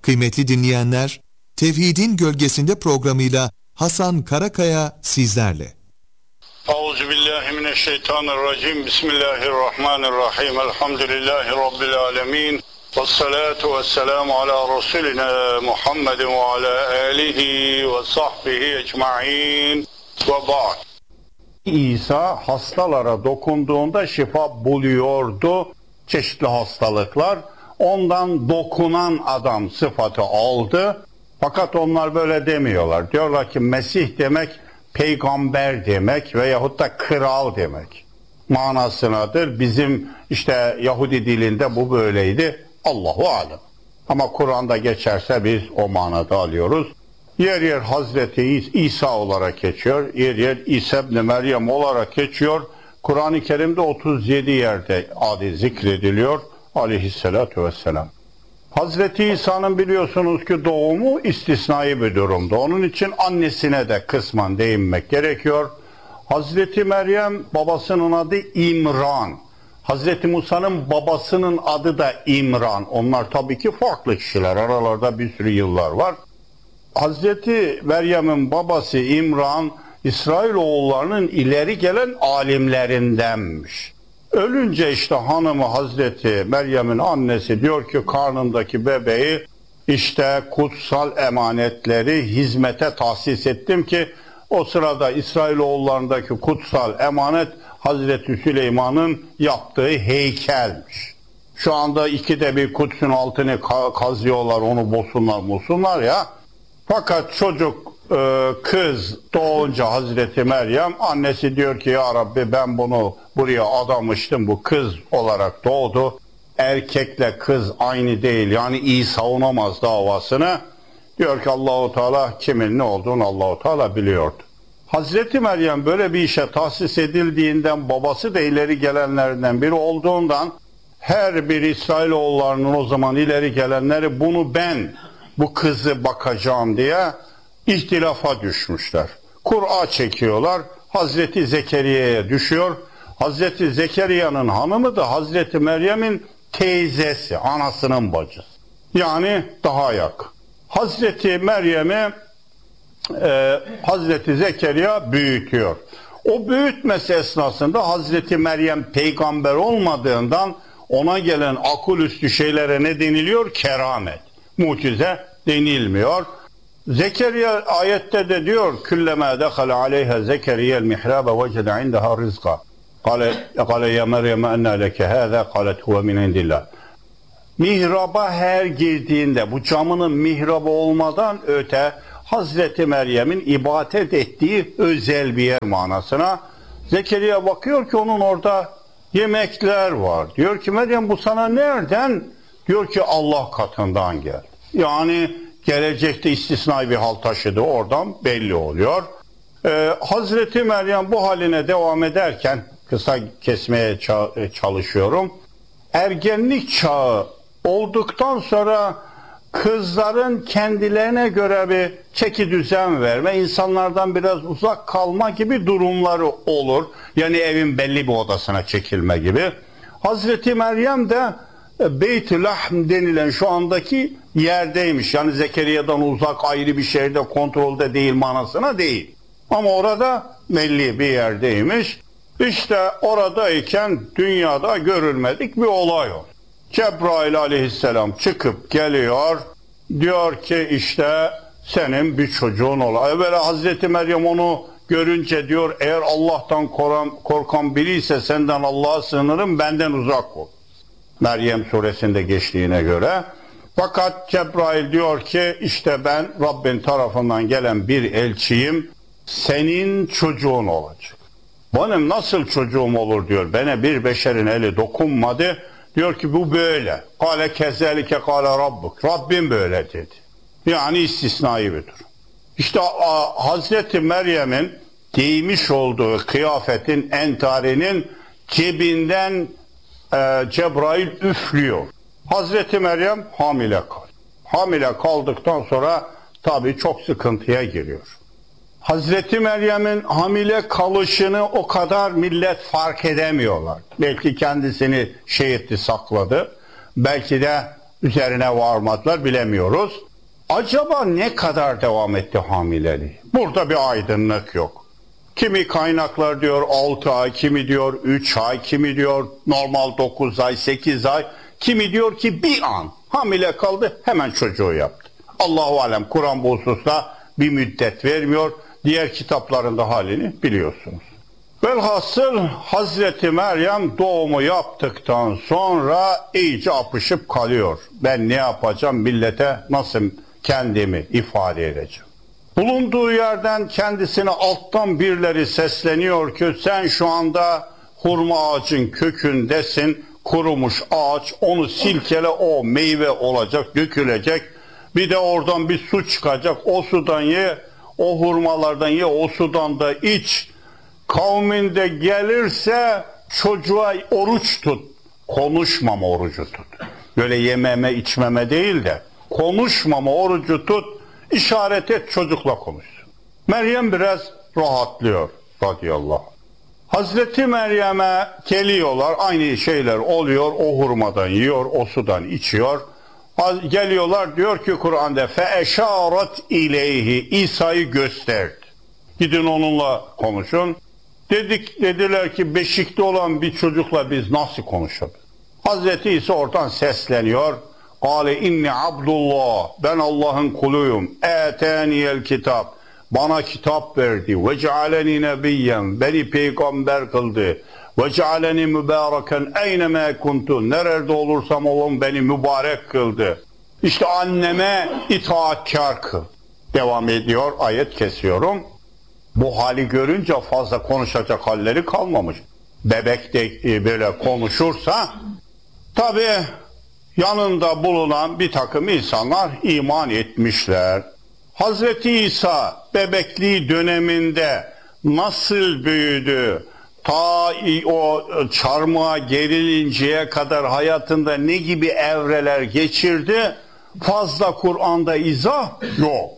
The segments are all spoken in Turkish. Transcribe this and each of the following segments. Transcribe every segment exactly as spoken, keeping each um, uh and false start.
Kıymetli dinleyenler, Tevhidin Gölgesinde programıyla Hasan Karakaya sizlerle. Euzubillahimineşşeytanirracim. Bismillahirrahmanirrahim. Elhamdülillahi Rabbil alemin. Vessalatu vesselamu ala Resulina Muhammedin ve ala alihi ve sahbihi ecma'in ve ba'd. İsa hastalara dokunduğunda şifa buluyordu. Çeşitli hastalıklar. Ondan dokunan adam sıfatı aldı. Fakat onlar böyle demiyorlar. Diyorlar ki Mesih demek peygamber demek veyahut da kral demek manasınadır. Bizim işte Yahudi dilinde bu böyleydi. Allahu alem. Ama Kur'an'da geçerse biz o manada alıyoruz. Yer yer Hazreti İsa olarak geçiyor. Yer yer İsa ibn Meryem olarak geçiyor. Kur'an-ı Kerim'de otuz yedi yerde adı zikrediliyor. Aleyhissalatu vesselam. Hazreti İsa'nın biliyorsunuz ki doğumu istisnai bir durumda. Onun için annesine de kısmen değinmek gerekiyor. Hazreti Meryem babasının adı İmran. Hazreti Musa'nın babasının adı da İmran. Onlar tabii ki farklı kişiler. Aralarda bir sürü yıllar var. Hazreti Meryem'in babası İmran, İsrailoğullarının ileri gelen alimlerindenmiş. Ölünce işte hanımı Hazreti Meryem'in annesi diyor ki karnındaki bebeği işte kutsal emanetleri hizmete tahsis ettim ki o sırada İsrailoğullarındaki kutsal emanet Hazreti Süleyman'ın yaptığı heykelmiş. Şu anda ikide bir Kudüs'ün altını kazıyorlar, onu bosunlar musunlar ya. Fakat çocuk kız doğunca Hazreti Meryem annesi diyor ki ya Rabbi ben bunu buraya adamıştım, bu kız olarak doğdu. Erkekle kız aynı değil, yani iyi savunamaz davasını. Diyor ki Allahu Teala kimin ne olduğunu Allahu Teala biliyordu. Hazreti Meryem böyle bir işe tahsis edildiğinden babası da ileri gelenlerden biri olduğundan her bir İsrailoğullarının o zaman ileri gelenleri bunu ben bu kızı bakacağım diye ihtilafa düşmüşler. Kur'a çekiyorlar. Hazreti Zekeriya'ya düşüyor. Hazreti Zekeriya'nın hanımı da Hazreti Meryem'in teyzesi, anasının bacısı. Yani daha yakın. Hazreti Meryem'i e, Hazreti Zekeriya büyütüyor. O büyütmesi esnasında Hazreti Meryem peygamber olmadığından ona gelen akıl üstü şeylere ne deniliyor? Keramet, mucize denilmiyor. Zekeriya ayette de diyor küllema dekhala aleyha Zekeriya'l mihraba vecede indaha rizqa. Kale kale ya Meryem enna leke hâzâ kalet huve min indillah. Mihraba her girdiğinde bu camının mihrabı olmadan öte Hazreti Meryem'in ibadet ettiği özel bir yer manasına. Zekeriya bakıyor ki onun orada yemekler var. Diyor ki Meryem bu sana nereden? Diyor ki Allah katından geldi. Yani gelecekte istisnai bir hal taşıdı, oradan belli oluyor. Ee, Hazreti Meryem bu haline devam ederken, kısa kesmeye çalışıyorum, ergenlik çağı olduktan sonra kızların kendilerine göre bir çeki düzen verme, insanlardan biraz uzak kalma gibi durumları olur. Yani evin belli bir odasına çekilme gibi. Hazreti Meryem de Beyt-i Lahm denilen şu andaki yerdeymiş. Yani Zekeriya'dan uzak ayrı bir şehirde kontrolde değil manasına değil. Ama orada belli bir yerdeymiş. İşte oradayken dünyada görülmedik bir olay o. Cebrail aleyhisselam çıkıp geliyor. Diyor ki işte senin bir çocuğun ola. Evvela Hazreti Meryem onu görünce diyor eğer Allah'tan korkan, korkan biri ise senden Allah'a sığınırım, benden uzak ol. Meryem suresinde geçtiğine göre. Fakat Cebrail diyor ki işte ben Rabbin tarafından gelen bir elçiyim, senin çocuğun olacak. Benim nasıl çocuğum olur diyor, bana bir beşerin eli dokunmadı. Diyor ki bu böyle. Kale kezelike kale rabbuk. Rabbim böyle dedi. Yani istisnai bir durum. İşte Hazreti Meryem'in giymiş olduğu kıyafetin entarinin cebinden e, Cebrail üflüyor. Hazreti Meryem hamile kalıyor. Hamile kaldıktan sonra tabii çok sıkıntıya giriyor. Hazreti Meryem'in hamile kalışını o kadar millet fark edemiyorlar. Belki kendisini şey etti, sakladı. Belki de üzerine varmadılar, bilemiyoruz. Acaba ne kadar devam etti hamileliği? Burada bir aydınlık yok. Kimi kaynaklar diyor altı ay, kimi diyor üç ay, kimi diyor normal dokuz ay, sekiz ay, kimi diyor ki bir an hamile kaldı, hemen çocuğu yaptı. Allahu alem, Kur'an bu hususta bir müddet vermiyor. Diğer kitaplarında halini biliyorsunuz. Velhasıl Hazreti Meryem doğumu yaptıktan sonra iyice apışıp kalıyor. Ben ne yapacağım, millete nasıl kendimi ifade edeceğim? Bulunduğu yerden kendisine alttan birileri sesleniyor ki sen şu anda hurma ağacın kökündesin, kurumuş ağaç, onu silkele, o meyve olacak, dökülecek. Bir de oradan bir su çıkacak, o sudan ye, o hurmalardan ye, o sudan da iç. Kavminde gelirse çocuğa oruç tut, konuşmama orucu tut. Böyle yememe içmeme değil de konuşmama orucu tut, işaret et çocukla konuşsun. Meryem biraz rahatlıyor radıyallahu anh. Hazreti Meryem'e geliyorlar, aynı şeyler oluyor, o hurmadan yiyor, o sudan içiyor. Geliyorlar, diyor ki Kur'an'da feeşaret ileyhi, İsa'yı gösterdi. Gidin onunla konuşun. Dedik, dediler ki beşikte olan bir çocukla biz nasıl konuşalım? Hazreti İsa oradan sesleniyor. Kâle inni abdullah, ben Allah'ın kuluyum. Eteniyel kitap, bana kitap verdi. Ve cealeni nebiyyen, beni peygamber kıldı. Ve cealeni mübareken eynemâ kuntu, nerede olursam olun beni mübarek kıldı. İşte anneme itaatkar kıl. Devam ediyor, ayet kesiyorum. Bu hali görünce fazla konuşacak halleri kalmamış. Bebek de böyle konuşursa, tabi yanında bulunan bir takım insanlar iman etmişler. Hazreti İsa bebekliği döneminde nasıl büyüdü, ta o çarmıha gerilinceye kadar hayatında ne gibi evreler geçirdi, fazla Kur'an'da izah yok.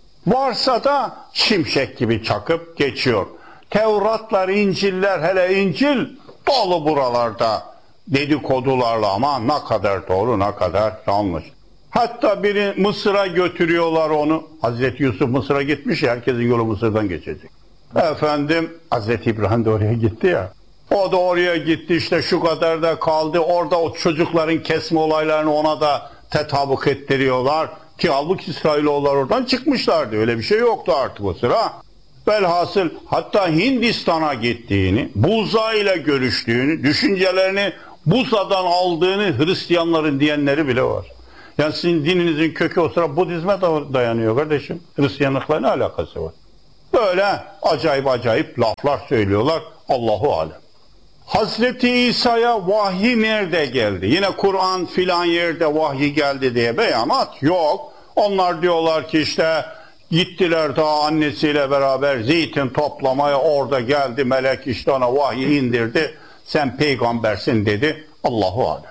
Varsa da şimşek gibi çakıp geçiyor. Tevratlar, İncil'ler, hele İncil dolu buralarda dedikodularla, ama ne kadar doğru ne kadar yanlış. Hatta biri Mısır'a götürüyorlar onu. Hazreti Yusuf Mısır'a gitmiş ya, herkesin yolu Mısır'dan geçecek. Efendim Hazreti İbrahim de oraya gitti ya. O da oraya gitti, işte şu kadar da kaldı. Orada o çocukların kesme olaylarını ona da tetabuk ettiriyorlar. Ki halbuki İsrailoğullar oradan çıkmışlardı. Öyle bir şey yoktu artık o sıra. Velhasıl hatta Hindistan'a gittiğini, Buza ile görüştüğünü, düşüncelerini Buza'dan aldığını Hristiyanların diyenleri bile var. Yani sizin dininizin kökü o sıra Budizme dayanıyor kardeşim. Hristiyanlıkla ne alakası var? Böyle acayip acayip laflar söylüyorlar. Allahu alem. Hazreti İsa'ya vahiy nerede geldi? Yine Kur'an filan yerde vahiy geldi diye beyanat yok. Onlar diyorlar ki işte gittiler daha annesiyle beraber zeytin toplamaya, orada geldi melek, işte ona vahiy indirdi. Sen peygambersin dedi. Allahu alem.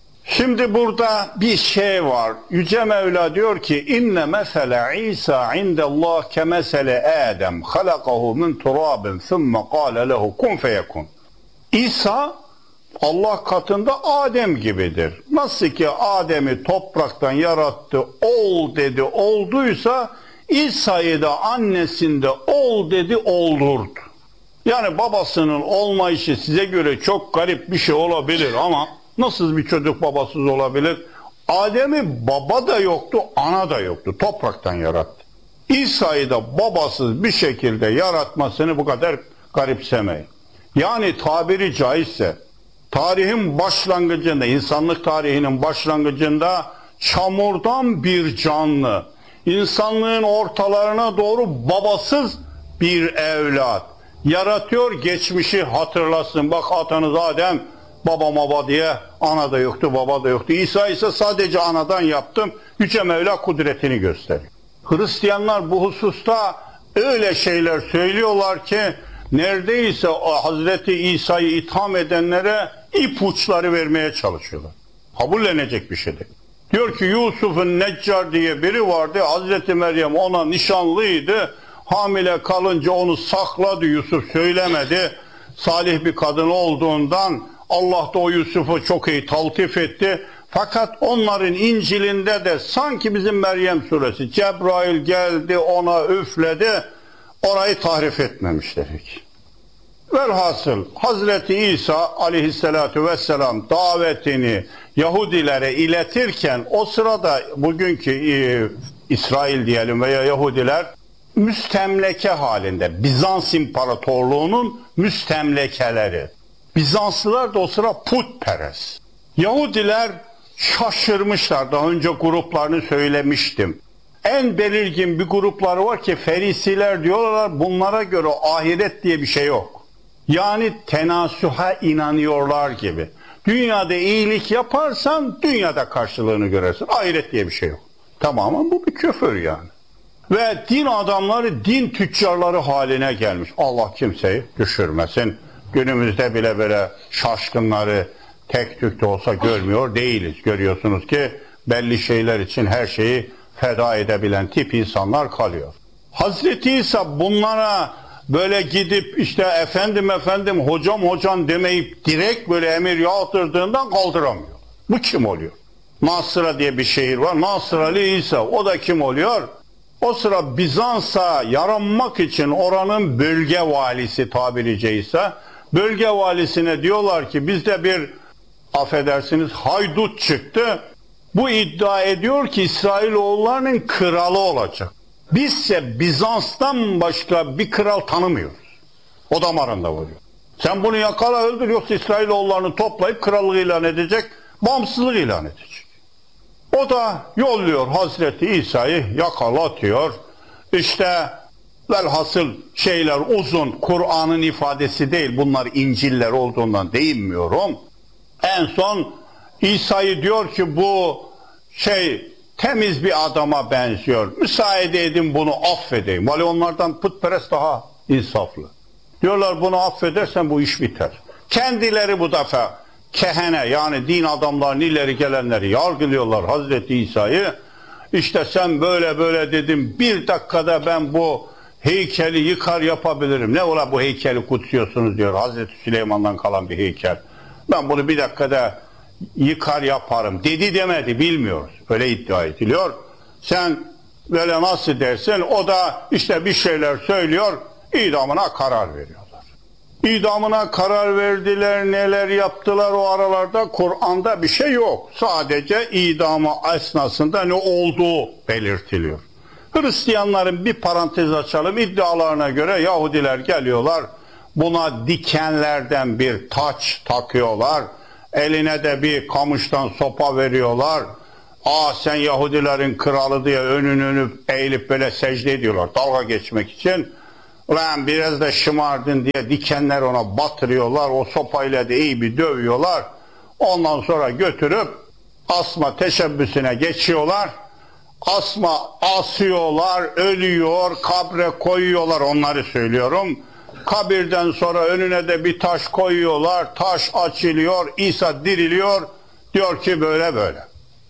Şimdi burada bir şey var. Yüce Mevla diyor ki inne mesele İsa indallah kemesele Adem halakahu min turabin thumme kâle lehu kun feyekun. İsa Allah katında Adem gibidir. Nasıl ki Adem'i topraktan yarattı, ol dedi, olduysa İsa'yı da annesinde ol dedi, oldurdu. Yani babasının olmayışı size göre çok garip bir şey olabilir ama nasıl bir çocuk babasız olabilir? Adem'i baba da yoktu, ana da yoktu. Topraktan yarattı. İsa'yı da babasız bir şekilde yaratmasını bu kadar garipsemeyin. Yani tabiri caizse tarihin başlangıcında, insanlık tarihinin başlangıcında çamurdan bir canlı, insanlığın ortalarına doğru babasız bir evlat yaratıyor, geçmişi hatırlasın. Bak atanız Adem, baba baba diye ana da yoktu, baba da yoktu. İsa ise sadece anadan yaptım. Yüce Mevla kudretini gösteriyor. Hristiyanlar bu hususta öyle şeyler söylüyorlar ki neredeyse Hazreti İsa'yı itham edenlere ipuçları vermeye çalışıyorlar. Kabullenecek bir şey değil. Diyor ki Yusuf'un Neccar diye biri vardı. Hazreti Meryem ona nişanlıydı. Hamile kalınca onu sakladı, Yusuf söylemedi. Salih bir kadın olduğundan Allah da o Yusuf'u çok iyi taltif etti. Fakat onların İncil'inde de sanki bizim Meryem suresi, Cebrail geldi ona üfledi, orayı tahrif etmemişler hiç. Velhasıl Hazreti İsa aleyhissalatu vesselam davetini Yahudilere iletirken o sırada bugünkü e, İsrail diyelim veya Yahudiler müstemleke halinde, Bizans İmparatorluğu'nun müstemlekeleri. Bizanslılar da o sıra putperest. Yahudiler şaşırmışlar, daha önce gruplarını söylemiştim. En belirgin bir grupları var ki Ferisiler diyorlar, bunlara göre ahiret diye bir şey yok. Yani tenasuha inanıyorlar gibi. Dünyada iyilik yaparsan dünyada karşılığını görürsün. Ahiret diye bir şey yok. Tamamen bu bir küfür yani. Ve din adamları din tüccarları haline gelmiş. Allah kimseyi düşürmesin. Günümüzde bile böyle şaşkınları tek tük de olsa görmüyor değiliz. Görüyorsunuz ki belli şeyler için her şeyi feda edebilen tip insanlar kalıyor. Hazreti İsa bunlara böyle gidip işte efendim efendim hocam hocam demeyip direkt böyle emir yağdırdığından kaldıramıyor. Bu kim oluyor? Nasıra diye bir şehir var. Nasıralı İsa. O da kim oluyor? O sıra Bizans'a yaranmak için oranın bölge valisi tabiri caizse, bölge valisine diyorlar ki bizde bir affedersiniz haydut çıktı. Bu iddia ediyor ki İsrailoğullarının kralı olacak. Bizse Bizans'tan başka bir kral tanımıyoruz. O damarında vuruyor. Sen bunu yakala öldür, yoksa İsrailoğullarını toplayıp krallığı ilan edecek, bağımsızlık ilan edecek. O da yolluyor Hazreti İsa'yı, yakalatıyor. İşte velhasıl şeyler uzun, Kur'an'ın ifadesi değil, bunlar İncil'ler olduğundan değinmiyorum. En son İsa'yı diyor ki bu şey temiz bir adama benziyor. Müsaade edin bunu affedeyim. Vali onlardan putperest daha insaflı. Diyorlar bunu affedersen bu iş biter. Kendileri bu defa kehene yani din adamlarının ileri gelenleri yargılıyorlar Hazreti İsa'yı. İşte sen böyle böyle dedim, bir dakikada ben bu heykeli yıkar yapabilirim. Ne ola bu heykeli kutsuyorsunuz diyor. Hazreti Süleyman'dan kalan bir heykel. Ben bunu bir dakikada yıkar yaparım dedi demedi bilmiyoruz. Öyle iddia ediliyor. Sen böyle nasıl dersin? O da işte bir şeyler söylüyor. İdamına karar veriyorlar. İdamına karar verdiler, neler yaptılar o aralarda Kur'an'da bir şey yok. Sadece idamı esnasında ne olduğu belirtiliyor. Hristiyanların bir parantez açalım, iddialarına göre Yahudiler geliyorlar. Buna dikenlerden bir taç takıyorlar. Eline de bir kamıştan sopa veriyorlar. Aa sen Yahudilerin kralı diye önünü önüp eğilip böyle secde ediyorlar dalga geçmek için. Ulan biraz da şımardın diye dikenler ona batırıyorlar. O sopayla da iyi bir dövüyorlar. Ondan sonra götürüp asma teşebbüsüne geçiyorlar. Asma asıyorlar, ölüyor, kabre koyuyorlar, onları söylüyorum. Kabirden sonra önüne de bir taş koyuyorlar, taş açılıyor, İsa diriliyor, diyor ki böyle böyle.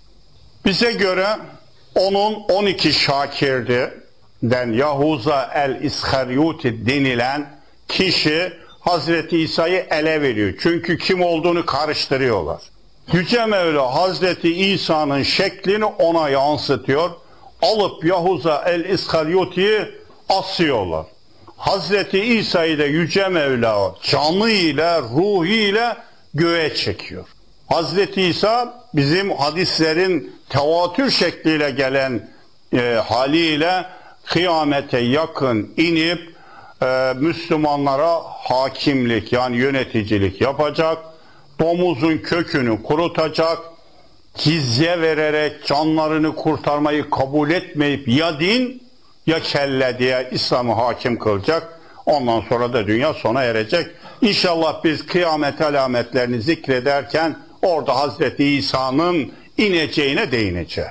Bize göre onun on iki şakirdinden Yahuza el-İskaryuti denilen kişi Hazreti İsa'yı ele veriyor. Çünkü kim olduğunu karıştırıyorlar. Yüce Mevla Hazreti İsa'nın şeklini ona yansıtıyor. Alıp Yahuza el-İskaryuti'yi asıyorlar. Hazreti İsa'yı da Yüce Mevla canıyla, ruhuyla göğe çekiyor. Hazreti İsa bizim hadislerin tevatür şekliyle gelen e, haliyle kıyamete yakın inip e, Müslümanlara hakimlik yani yöneticilik yapacak. Domuzun kökünü kurutacak. Cizye vererek canlarını kurtarmayı kabul etmeyip ya din ya kelle diye İslam'ı hakim kılacak. Ondan sonra da dünya sona erecek. İnşallah biz kıyamet alametlerini zikrederken orada Hazreti İsa'nın ineceğine değineceğiz.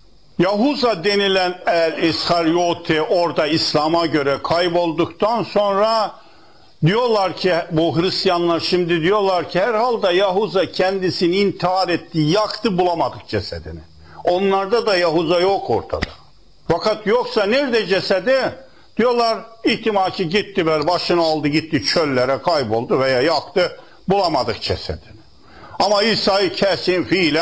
Yahuza denilen el-İskaryoti orada İslam'a göre kaybolduktan sonra diyorlar ki bu Hristiyanlar şimdi diyorlar ki herhalde Yahuza kendisini intihar etti, yaktı, bulamadık cesedini. Onlarda da Yahuza yok ortada. Fakat yoksa nerede cesedi? Diyorlar ihtimaki gitti böyle başını aldı gitti çöllere kayboldu veya yaktı, bulamadık cesedini. Ama İsa'yı kesin fiilen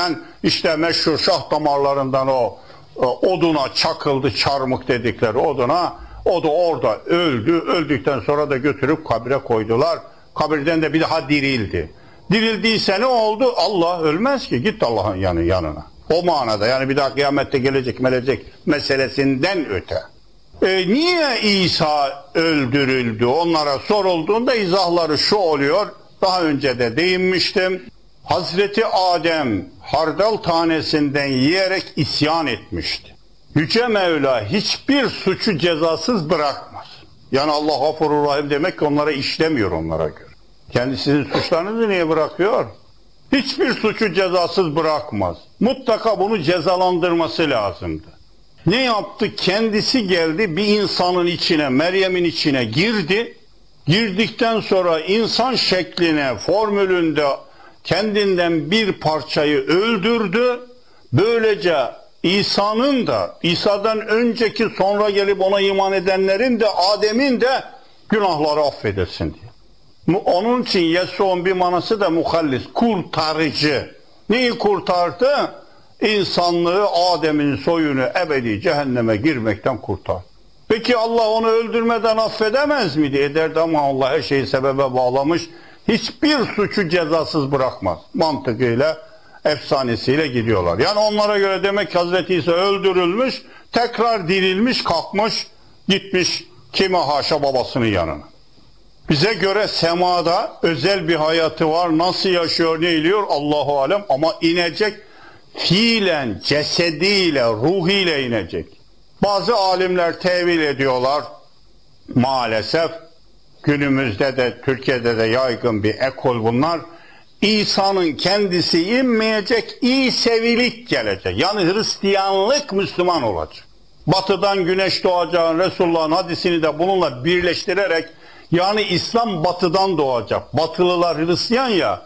İşte meşhur şah damarlarından o oduna çakıldı, çarmık dedikleri oduna. O da orada öldü. Öldükten sonra da götürüp kabre koydular. Kabirden de bir daha dirildi. Dirildiyse ne oldu? Allah ölmez ki. Git Allah'ın yanı yanına. O manada, yani bir daha kıyamette gelecek melecek meselesinden öte. E, niye İsa öldürüldü? Onlara sorulduğunda izahları şu oluyor. Daha önce de değinmiştim. Hazreti Adem hardal tanesinden yiyerek isyan etmişti. Yüce Mevla hiçbir suçu cezasız bırakmaz. Yani Allah Gafurur Rahim demek ki onlara işlemiyor onlara göre. Kendisinin suçlarınızı niye bırakıyor? Hiçbir suçu cezasız bırakmaz. Mutlaka bunu cezalandırması lazımdı. Ne yaptı? Kendisi geldi bir insanın içine, Meryem'in içine girdi. Girdikten sonra insan şekline, formülünde kendinden bir parçayı öldürdü. Böylece İsa'nın da, İsa'dan önceki sonra gelip ona iman edenlerin de, Adem'in de günahları affedilsin diye. Onun için Yesû'nun bir manası da muhallis, kurtarıcı. Neyi kurtardı? İnsanlığı, Adem'in soyunu ebedi cehenneme girmekten kurtar. Peki Allah onu öldürmeden affedemez miydi? Ederdi ama Allah her şeyi sebebe bağlamış. Hiçbir suçu cezasız bırakmaz. Mantıkıyla, efsanesiyle gidiyorlar. Yani onlara göre demek ki Hazreti İsa öldürülmüş, tekrar dirilmiş, kalkmış, gitmiş kime haşa babasının yanına. Bize göre semada özel bir hayatı var. Nasıl yaşıyor, ne ediyor Allahu alem, ama inecek fiilen, cesediyle, ruhiyle inecek. Bazı alimler tevil ediyorlar. Maalesef günümüzde de Türkiye'de de yaygın bir ekol bunlar. İsa'nın kendisi inmeyecek, İsevilik gelecek. Yani Hristiyanlık Müslüman olacak. Batıdan güneş doğacağın Resulullah'ın hadisini de bununla birleştirerek, yani İslam batıdan doğacak. Batılılar Hristiyan ya,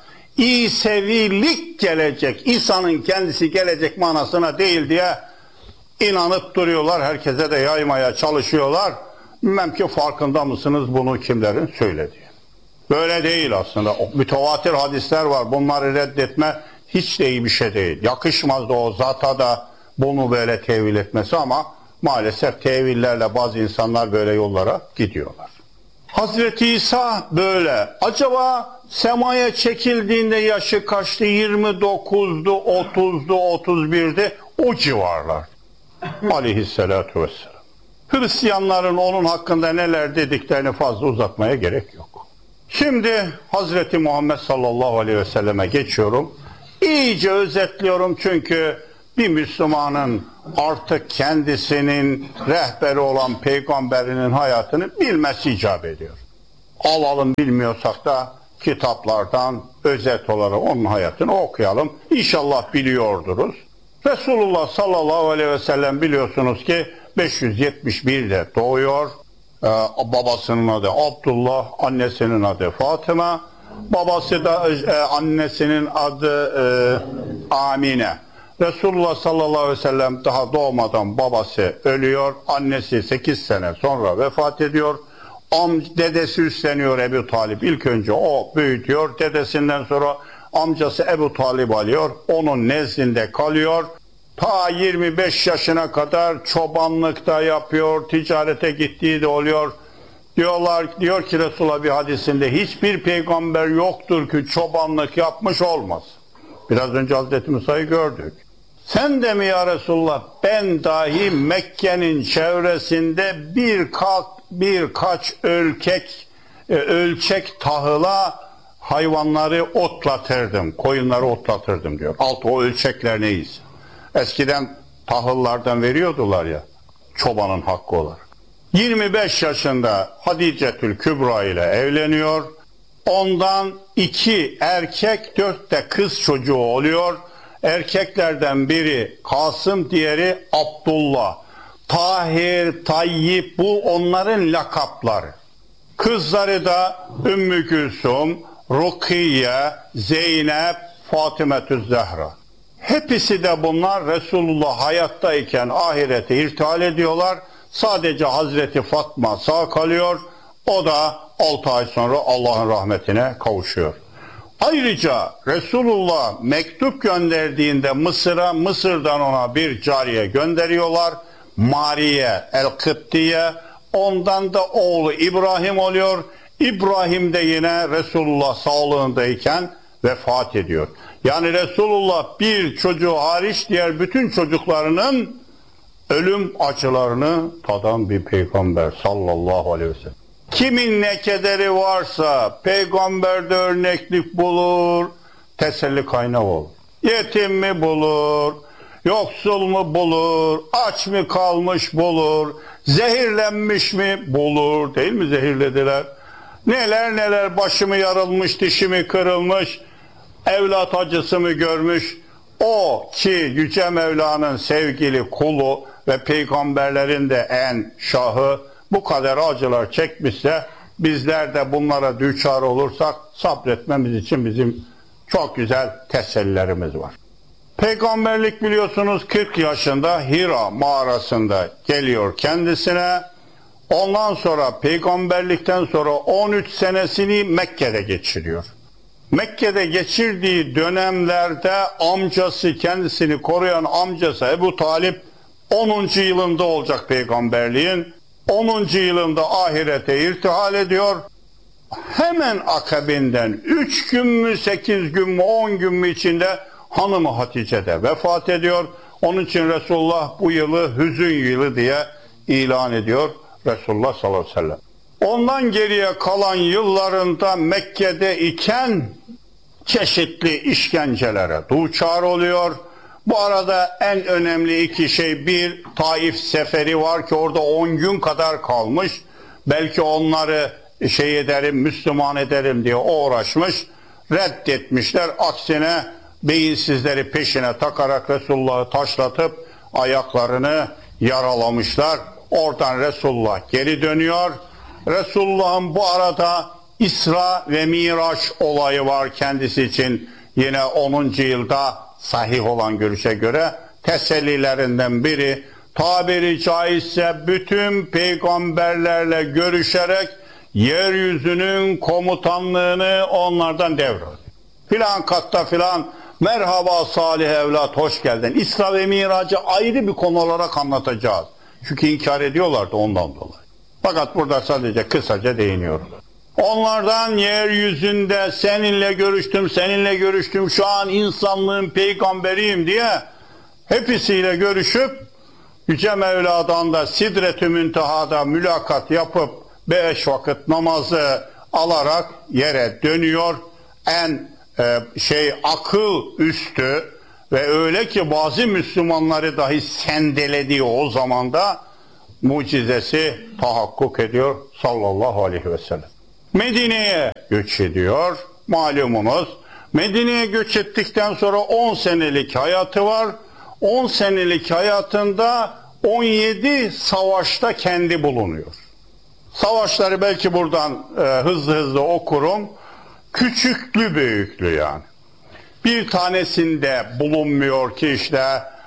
İsevilik gelecek. İsa'nın kendisi gelecek manasına değil diye inanıp duruyorlar. Herkese de yaymaya çalışıyorlar. Bilmem ki farkında mısınız bunu kimlerin söylediği. Böyle değil aslında. O mütevatir hadisler var. Bunları reddetme hiç de iyi bir şey değil. Yakışmaz da o zata da bunu böyle tevil etmesi, ama maalesef tevillerle bazı insanlar böyle yollara gidiyorlar. Hazreti İsa böyle. Acaba semaya çekildiğinde yaşı kaçtı? yirmi dokuzdu, otuzdu, otuz birdi. O civarlar. Aleyhissalatu vesselam. Hristiyanların onun hakkında neler dediklerini fazla uzatmaya gerek yok. Şimdi Hazreti Muhammed sallallahu aleyhi ve selleme geçiyorum. İyice özetliyorum çünkü bir Müslümanın artık kendisinin rehberi olan peygamberinin hayatını bilmesi icap ediyor. Alalım, bilmiyorsak da kitaplardan özet olarak onun hayatını okuyalım. İnşallah biliyorduruz. Resulullah sallallahu aleyhi ve sellem biliyorsunuz ki beş yüz yetmiş bir'de doğuyor. Ee, babasının adı Abdullah, annesinin adı Fatıma. Babası da e, annesinin adı e, Amine. Resulullah sallallahu aleyhi ve sellem daha doğmadan babası ölüyor. Annesi sekiz sene sonra vefat ediyor. Am, dedesi üstleniyor Ebu Talib. İlk önce o büyütüyor. Dedesinden sonra amcası Ebu Talib alıyor. Onun nezdinde kalıyor. Ta yirmi beş yaşına kadar çobanlıkta yapıyor. Ticarete gittiği de oluyor. Diyorlar, diyor ki Resulullah bir hadisinde, hiçbir peygamber yoktur ki çobanlık yapmış olmaz. Biraz önce Hazreti Musa'yı gördük. Sen de mi ya Resulullah? Ben dahi Mekke'nin çevresinde birkaç birkaç ölçek ölçek tahıla hayvanları otlatırdım, koyunları otlatırdım diyor. Alt o ölçekler neyiz? Eskiden tahıllardan veriyordular ya, çobanın hakkı olarak. yirmi beş yaşında Hadicetül Kübra ile evleniyor. Ondan iki erkek, dört de kız çocuğu oluyor. Erkeklerden biri Kasım, diğeri Abdullah. Tahir, Tayyip, bu onların lakapları. Kızları da Ümmü Gülsüm, Rukiye, Zeynep, Fatimetüz Zehra. Hepsi de bunlar Resulullah hayattayken ahirete irtihal ediyorlar. Sadece Hazreti Fatma sağ kalıyor. O da altı ay sonra Allah'ın rahmetine kavuşuyor. Ayrıca Resulullah mektup gönderdiğinde Mısır'a, Mısır'dan ona bir cariye gönderiyorlar. Mariye el-Kıptiye, ondan da oğlu İbrahim oluyor. İbrahim de yine Resulullah sağlığındayken vefat ediyor. Yani Resulullah bir çocuğu hariç diğer bütün çocuklarının ölüm acılarını tadan bir peygamber sallallahu aleyhi ve sellem. Kimin ne kederi varsa peygamberde örneklik bulur, teselli kaynağı olur. Yetim mi bulur, yoksul mu bulur, aç mı kalmış bulur, zehirlenmiş mi bulur, değil mi, zehirlediler. Neler neler, başımı yarılmış, dişimi kırılmış, evlat acısı mı görmüş. O ki Yüce Mevla'nın sevgili kulu ve peygamberlerin de en şahı bu kadar acılar çekmişse, bizler de bunlara düçar olursak sabretmemiz için bizim çok güzel tesellilerimiz var. Peygamberlik biliyorsunuz kırk yaşında Hira mağarasında geliyor kendisine. Ondan sonra peygamberlikten sonra on üç senesini Mekke'de geçiriyor. Mekke'de geçirdiği dönemlerde amcası, kendisini koruyan amcası Ebu Talip onuncu yılında olacak peygamberliğin. onuncu yılında ahirete irtihal ediyor. Hemen akabinden üç gün mü, sekiz gün mü, on gün mü içinde hanımı Hatice de vefat ediyor. Onun için Resulullah bu yılı hüzün yılı diye ilan ediyor Resulullah sallallahu aleyhi ve sellem. Ondan geriye kalan yıllarında Mekke'de iken çeşitli işkencelere duçar oluyor. Bu arada en önemli iki şey, bir Taif seferi var ki orada on gün kadar kalmış. Belki onları şey ederim, Müslüman ederim diye uğraşmış. Reddetmişler. Aksine beyinsizleri peşine takarak Resulullah'ı taşlatıp ayaklarını yaralamışlar. Oradan Resulullah geri dönüyor. Resulullah'ın bu arada İsra ve Miraç olayı var kendisi için. Yine onuncu yılda sahih olan görüşe göre tesellilerinden biri, tabiri caizse bütün peygamberlerle görüşerek yeryüzünün komutanlığını onlardan devralıyor. Filan katta filan, merhaba salih evlat, hoş geldin. İsra ve Miracı ayrı bir konu olarak anlatacağız. Çünkü inkar ediyorlardı ondan dolayı. Fakat burada sadece kısaca değiniyorum. Onlardan yeryüzünde seninle görüştüm, seninle görüştüm, şu an insanlığın peygamberiyim diye hepsiyle görüşüp Yüce Mevla'dan da Sidret-ü Münteha'da mülakat yapıp beş vakit namazı alarak yere dönüyor. En e, şey akıl üstü ve öyle ki bazı Müslümanları dahi sendelediği o zamanda mucizesi tahakkuk ediyor sallallahu aleyhi ve sellem. Medine'ye göç ediyor malumunuz. Medine'ye göç ettikten sonra on senelik hayatı var. on senelik hayatında on yedi savaşta kendi bulunuyor. Savaşları belki buradan e, hızlı hızlı okurum. Küçüklü büyüklü yani. Bir tanesinde bulunmuyor ki işte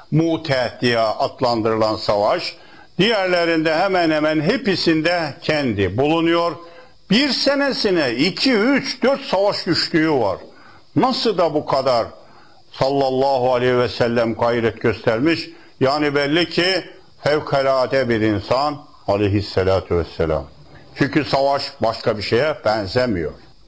Mu'te diye adlandırılan savaş. Diğerlerinde hemen hemen hepsinde kendi bulunuyor. Bir senesine iki, üç, dört savaş güçlüğü var. Nasıl da bu kadar sallallahu aleyhi ve sellem gayret göstermiş? Yani belli ki fevkalade bir insan aleyhissalatu vesselam. Çünkü savaş başka bir şeye benzemiyor.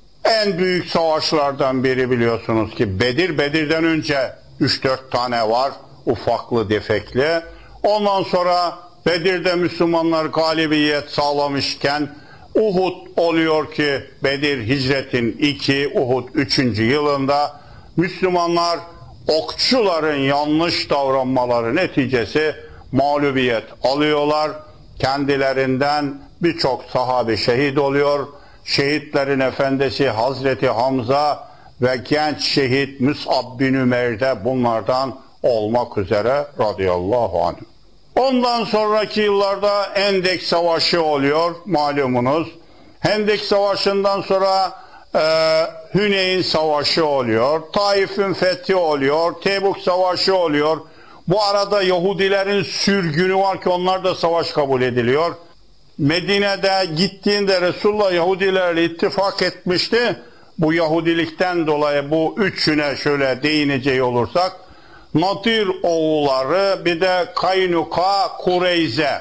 En büyük savaşlardan biri biliyorsunuz ki Bedir. Bedir'den önce üç dört tane var, ufaklı defekli. Ondan sonra Bedir'de Müslümanlar galibiyet sağlamışken Uhud oluyor ki Bedir hicretin iki, Uhud üçüncü yılında Müslümanlar okçuların yanlış davranmaları neticesi mağlubiyet alıyorlar. Kendilerinden birçok sahabe şehit oluyor. Şehitlerin efendisi Hazreti Hamza ve genç şehit Mus'ab bin Ümer de bunlardan olmak üzere radıyallahu anh. Ondan sonraki yıllarda Hendek Savaşı oluyor malumunuz. Hendek Savaşı'ndan sonra e, Hüneyn Savaşı oluyor. Taif'in fethi oluyor. Tebuk Savaşı oluyor. Bu arada Yahudilerin sürgünü var ki onlar da savaş kabul ediliyor. Medine'de gittiğinde Resulullah Yahudilerle ittifak etmişti. bu Yahudilikten dolayı bu üçüne şöyle değineceği olursak, Nadir oğulları, bir de Kaynuka, Kureyze.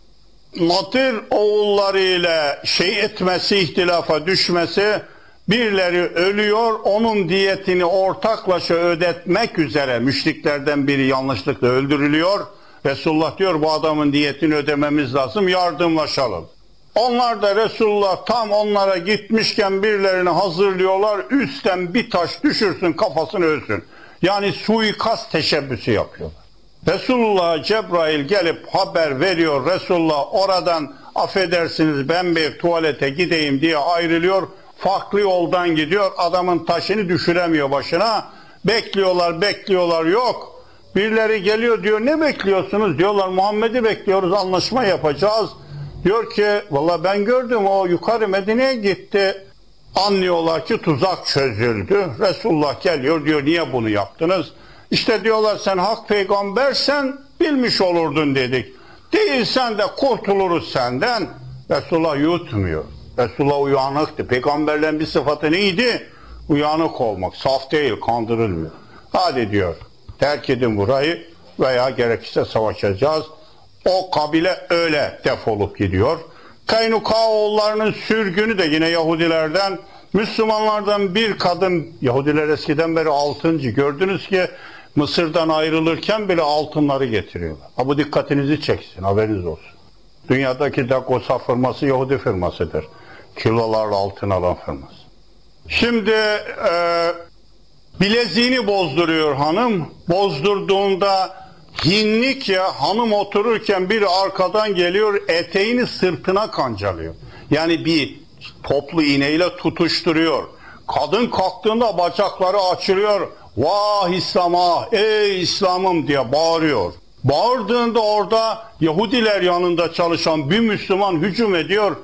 Nadir oğulları ile şey etmesi, ihtilafa düşmesi, birileri ölüyor, onun diyetini ortaklaşa ödetmek üzere müşriklerden biri yanlışlıkla öldürülüyor. Resulullah diyor bu adamın diyetini ödememiz lazım, yardımlaşalım. Onlar da Resulullah tam onlara gitmişken birilerini hazırlıyorlar, üstten bir taş düşürsün kafasını ölsün. Yani suikast teşebbüsü yapıyorlar. Resulullah Cebrail gelip haber veriyor, Resulullah oradan affedersiniz ben bir tuvalete gideyim diye ayrılıyor. Farklı yoldan gidiyor, adamın taşını düşüremiyor başına. Bekliyorlar, bekliyorlar, yok. Birileri geliyor diyor, ne bekliyorsunuz? Diyorlar, Muhammed'i bekliyoruz, anlaşma yapacağız. Diyor ki, valla ben gördüm, o yukarı Medine'ye gitti. Anlıyorlar ki tuzak çözüldü. Resulullah geliyor, diyor, niye bunu yaptınız? İşte diyorlar, sen hak peygambersen bilmiş olurdun dedik. Değilsen de kurtuluruz senden. Resulullah yutmuyor. Resulullah uyanıktı. Peygamberlerin bir sıfatı neydi? Uyanık olmak. Saf değil, kandırılmıyor. Hadi diyor, terk edin burayı veya gerekirse savaşacağız. O kabile öyle defolup gidiyor. Kaynuka oğullarının sürgünü de yine Yahudilerden, Müslümanlardan bir kadın, Yahudiler eskiden beri altıncı, gördünüz ki Mısır'dan ayrılırken bile altınları getiriyorlar. Ha, bu dikkatinizi çeksin, haberiniz olsun. Dünyadaki Dagosa firması Yahudi firmasıdır. Kilolarla altın alan firması. Şimdi e, bileziğini bozduruyor hanım. Bozdurduğunda hinlik ya, hanım otururken biri arkadan geliyor, eteğini sırtına kancalıyor. Yani bir toplu iğneyle tutuşturuyor. Kadın kalktığında bacakları açılıyor. Vah İslam'a, ey İslam'ım diye bağırıyor. Bağırdığında orada Yahudiler yanında çalışan bir Müslüman hücum ediyor.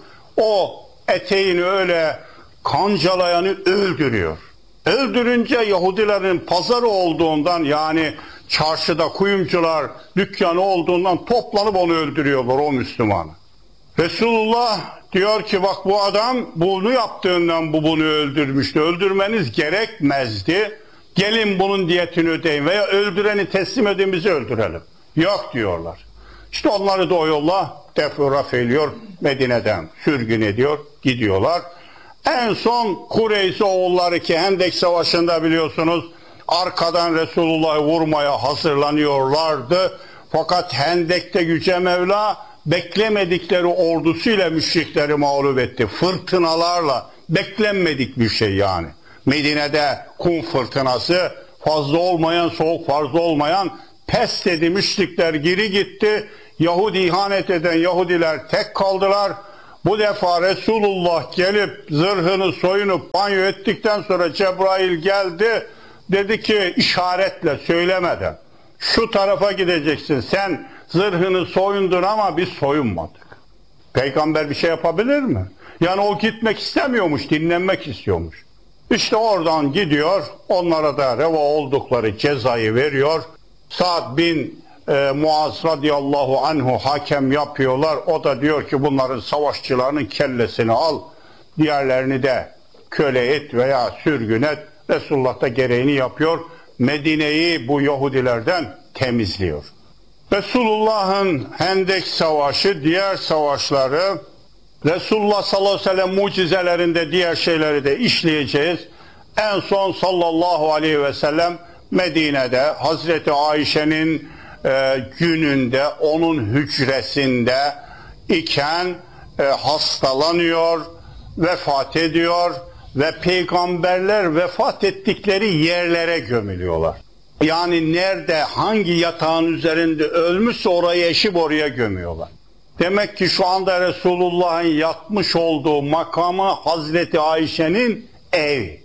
O eteğini öyle kancalayanı öldürüyor. Öldürünce Yahudilerin pazarı olduğundan, yani çarşıda kuyumcular dükkanı olduğundan toplanıp onu öldürüyorlar, o Müslümanı. Resulullah diyor ki bak bu adam bunu yaptığından bu bunu öldürmüştü. Öldürmeniz gerekmezdi. Gelin bunun diyetini ödeyin veya öldüreni teslim edin, bizi öldürelim. Yok diyorlar. İşte onları da o yolla defuraf ediyor, Medine'den sürgün ediyor, gidiyorlar. En son Kureyze oğulları ki Hendek Savaşı'nda biliyorsunuz arkadan Resulullah'ı vurmaya hazırlanıyorlardı. Fakat Hendek'te Yüce Mevla beklemedikleri ordusuyla müşrikleri mağlup etti. Fırtınalarla, beklenmedik bir şey yani. Medine'de kum fırtınası, fazla olmayan, soğuk fazla olmayan, pes dedi, müşrikler geri gitti. Yahudi ihanet eden Yahudiler tek kaldılar. Bu defa Resulullah gelip zırhını soyunup banyo ettikten sonra Cebrail geldi. Dedi ki işaretle, söylemeden, şu tarafa gideceksin, sen zırhını soyundun ama biz soyunmadık. Peygamber bir şey yapabilir mi? Yani o gitmek istemiyormuş, dinlenmek istiyormuş. İşte oradan gidiyor, onlara da reva oldukları cezayı veriyor. Sa'd bin e, Muaz radıyallahu anhu hakem yapıyorlar. O da diyor ki bunların savaşçılarının kellesini al, diğerlerini de köle et veya sürgün et. Resulullah da gereğini yapıyor. Medine'yi bu Yahudilerden temizliyor. Resulullah'ın Hendek Savaşı, diğer savaşları, Resulullah sallallahu aleyhi ve sellem mucizelerinde diğer şeyleri de işleyeceğiz. En son sallallahu aleyhi ve sellem Medine'de Hazreti Ayşe'nin e, gününde onun hücresinde iken e, hastalanıyor, vefat ediyor ve peygamberler vefat ettikleri yerlere gömülüyorlar. Yani nerede, hangi yatağın üzerinde ölmüşse orayı eşip oraya gömüyorlar. Demek ki şu anda Resulullah'ın yatmış olduğu makamı Hazreti Ayşe'nin evi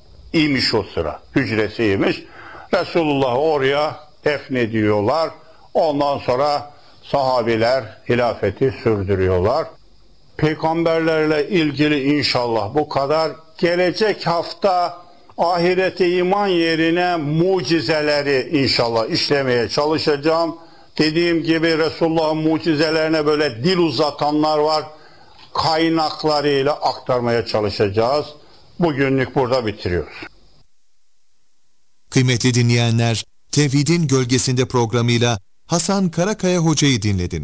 imiş o sıra, hücresiymiş. Resulullah'ı oraya defnediyorlar. Ondan sonra sahabiler hilafeti sürdürüyorlar. Peygamberlerle ilgili inşallah bu kadar. Gelecek hafta ahirete iman yerine mucizeleri inşallah işlemeye çalışacağım. Dediğim gibi Resulullah'ın mucizelerine böyle dil uzatanlar var. Kaynaklarıyla aktarmaya çalışacağız. bugünlük burada bitiriyoruz. Kıymetli dinleyenler, Tevhidin Gölgesinde programıyla Hasan Karakaya Hoca'yı dinlediniz.